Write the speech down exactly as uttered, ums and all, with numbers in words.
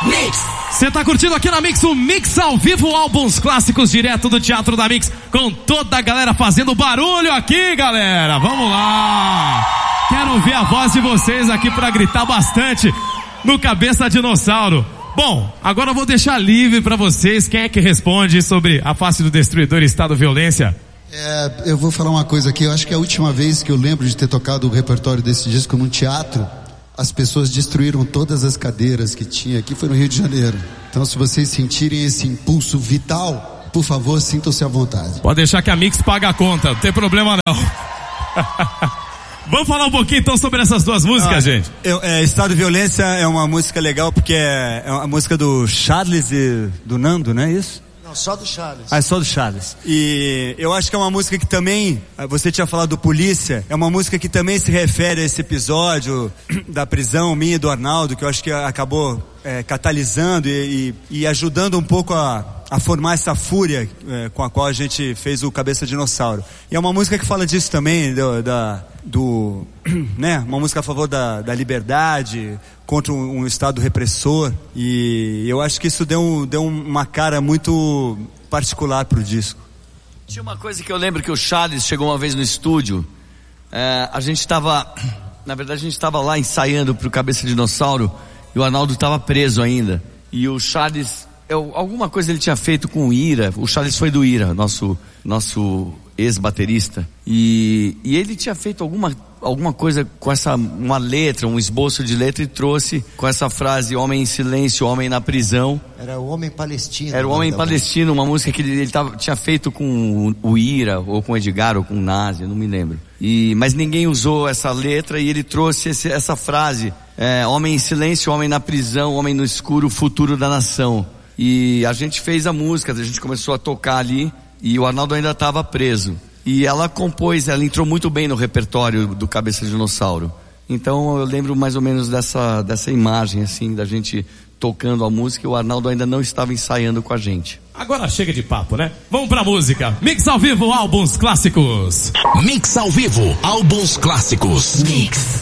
Mix. Você tá curtindo aqui na Mix o Mix ao vivo, álbuns clássicos direto do Teatro da Mix, com toda a galera fazendo barulho aqui, galera. Vamos lá. Quero ouvir a voz de vocês aqui pra gritar bastante no Cabeça Dinossauro. Bom, agora eu vou deixar livre pra vocês. Quem é que responde sobre a face do destruidor e estado violência? É, eu vou falar uma coisa aqui. Eu acho que é a última vez que eu lembro de ter tocado o repertório desse disco num teatro, as pessoas destruíram todas as cadeiras que tinha aqui, foi no Rio de Janeiro. Então, se vocês sentirem esse impulso vital, por favor, sintam-se à vontade. Pode deixar que a Mix paga a conta, não tem problema não. Vamos falar um pouquinho então sobre essas duas músicas, ah, gente. Eu, é, Estado de Violência é uma música legal porque é, é uma música do Charles e do Nando, não é isso? Não, só do Charles. Ah, é só do Charles. E eu acho que é uma música que também, você tinha falado do Polícia, é uma música que também se refere a esse episódio da prisão minha e do Arnaldo, que eu acho que acabou é, catalisando e, e, e ajudando um pouco a, a formar essa fúria é, com a qual a gente fez o Cabeça Dinossauro. E é uma música que fala disso também, do, da, do, né, uma música a favor da, da liberdade, contra um, um estado repressor, e eu acho que isso deu, um, deu uma cara muito particular pro disco. Tinha uma coisa que eu lembro que o Charles chegou uma vez no estúdio, é, a gente estava, na verdade a gente estava lá ensaiando pro Cabeça Dinossauro, e o Arnaldo estava preso ainda, e o Charles, eu, alguma coisa ele tinha feito com o Ira, o Charles foi do Ira, nosso, nosso ex-baterista, e, e ele tinha feito alguma, alguma coisa com essa, uma letra, um esboço de letra, e trouxe com essa frase, homem em silêncio, homem na prisão. Era o Homem Palestino. Era o Homem Palestino, uma música que ele, ele tava, tinha feito com o, o Ira, ou com o Edgar, ou com o Nazi, não me lembro. E, mas ninguém usou essa letra, e ele trouxe esse, essa frase, é, homem em silêncio, homem na prisão, homem no escuro, futuro da nação. E a gente fez a música, a gente começou a tocar ali, e o Arnaldo ainda estava preso. E ela compôs, ela entrou muito bem no repertório do Cabeça Dinossauro. Então eu lembro mais ou menos dessa, dessa imagem, assim, da gente tocando a música, e o Arnaldo ainda não estava ensaiando com a gente. Agora chega de papo, né? Vamos pra música. Mix ao vivo, álbuns clássicos. Mix ao vivo, álbuns clássicos. Mix.